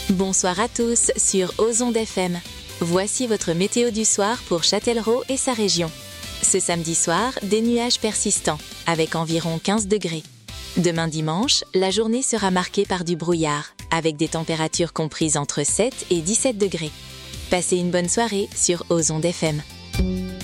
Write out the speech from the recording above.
Bonsoir à tous sur Ozonde FM. Voici votre météo du soir pour Châtellerault et sa région. Ce samedi soir, des nuages persistants, avec environ 15 degrés. Demain dimanche, la journée sera marquée par du brouillard, avec des températures comprises entre 7 et 17 degrés. Passez une bonne soirée sur Ozonde FM.